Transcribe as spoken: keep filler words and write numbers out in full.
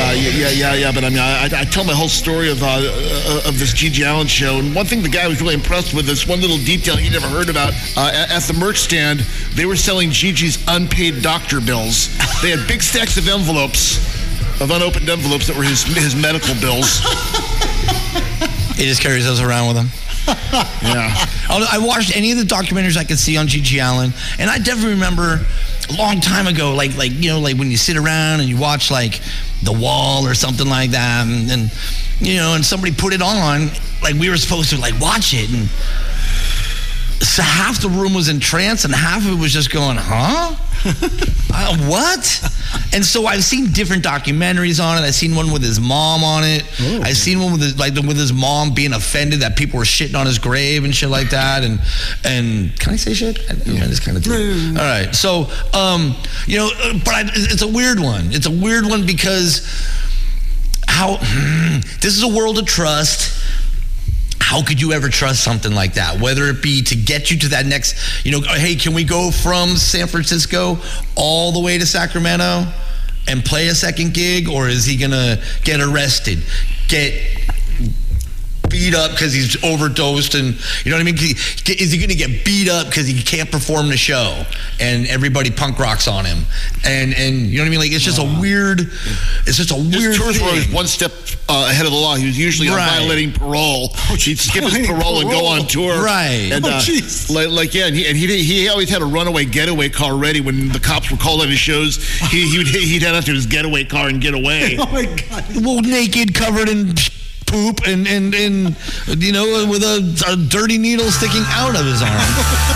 uh, yeah, yeah, yeah, yeah. But I mean, I, I tell my whole story of uh, uh, of this G G Allen show, and one thing the guy was really impressed with is one little detail he never heard about. Uh, at, at the merch stand, they were selling Gigi's unpaid doctor bills. They had big stacks of envelopes, of unopened envelopes that were his his medical bills. He just carries those around with him. Yeah. I watched any of the documentaries I could see on G G Allen, and I definitely remember a long time ago, like like you know, like when you sit around and you watch like The Wall or something like that, and, and you know, and somebody put it on, like we were supposed to like watch it, and so half the room was in trance and half of it was just going, huh? uh, what? And so I've seen different documentaries on it. I've seen one with his mom on it. Ooh. I've seen one with his, like with his mom being offended that people were shitting on his grave and shit like that. And and can I say shit? I, yeah. I just kind of do. Mm. All right. So um, you know, but I, it's a weird one. It's a weird one because how this is a world of trust. How could you ever trust something like that? Whether it be to get you to that next, you know, hey, can we go from San Francisco all the way to Sacramento and play a second gig? Or is he gonna get arrested, get beat up because he's overdosed, and you know what I mean? Is he gonna get beat up because he can't perform the show and everybody punk rocks on him? And and you know what I mean? Like it's just a weird, it's just a weird His tours thing. were always one step uh, ahead of the law. He was usually Right. on violating parole. He'd skip his parole, parole and go on tour. Right. And, uh, oh, like, like yeah, and he and he, he always had a runaway getaway car ready when the cops were called on his shows. He he would he'd head out to his getaway car and get away. Oh my God! Well, naked, covered in poop, and and and you know, with a, a dirty needle sticking out of his arm.